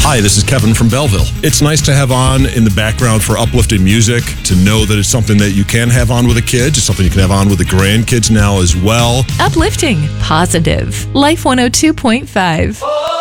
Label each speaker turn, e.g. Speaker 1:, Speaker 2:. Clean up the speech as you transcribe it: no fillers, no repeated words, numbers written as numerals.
Speaker 1: Hi, this is Kevin from Belleville. It's nice to have on in the background for uplifting music, to know that it's something that you can have on with the kids. It's something you can have on with the grandkids now as well.
Speaker 2: Uplifting, positive. Life 102.5.